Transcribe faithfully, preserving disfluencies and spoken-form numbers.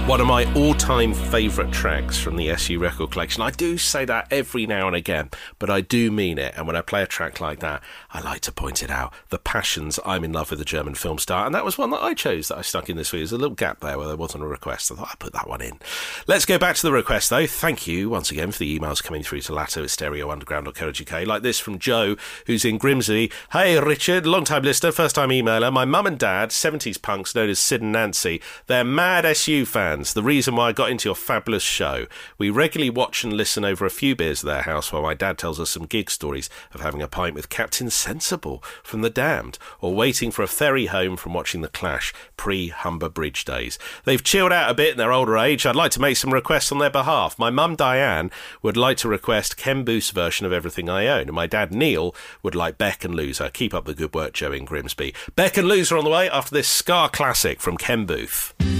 One of my all-time favourite tracks from the S U record collection. I do say that every now and again, but I do mean it. And when I play a track like that, I like to point it out. The Passions, I'm in Love with a German Film Star. And that was one that I chose that I stuck in this week. There's a little gap there where there wasn't a request. I thought I'd put that one in. Let's go back to the request, though. Thank you once again for the emails coming through to latto at stereo underground dot co dot uk. Like this from Joe, who's in Grimsby. Hey, Richard, long-time listener, first-time emailer. My mum and dad, seventies punks known as Sid and Nancy, they're mad S U fans. The reason why I got into your fabulous show. We regularly watch and listen over a few beers at their house while my dad tells us some gig stories of having a pint with Captain Sensible from The Damned, or waiting for a ferry home from watching The Clash pre-Humber Bridge days. They've chilled out a bit in their older age. I'd like to make some requests on their behalf. My mum Diane would like to request Ken Booth's version of Everything I Own, and my dad Neil would like Beck and Loser. Keep up the good work, Joe in Grimsby. Beck and Loser on the way after this ska classic from Ken Booth.